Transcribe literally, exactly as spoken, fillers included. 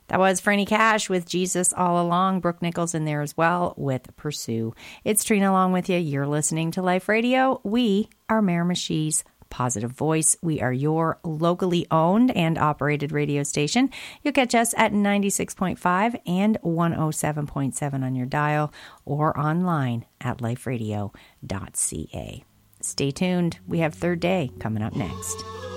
That was Franny Cash with Jesus All Along. Brooke Nichols in there as well with Pursue. It's Trina along with you. You're listening to Life Radio. We are Miramichi's Positive Voice. We are your locally owned and operated radio station. You'll catch us at ninety-six point five and one oh seven point seven on your dial or online at life radio dot c a. Stay tuned. We have Third Day coming up next.